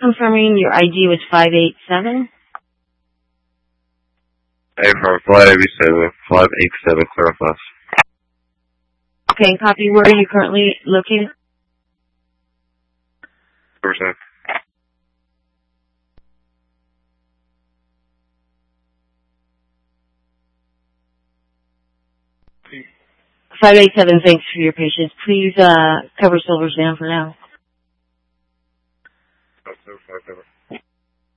confirming your ID was 587. From 587, clarify. Okay, copy. Where are you currently located? Percent. 587, thanks for your patience. Please cover Silver's down for now. 57.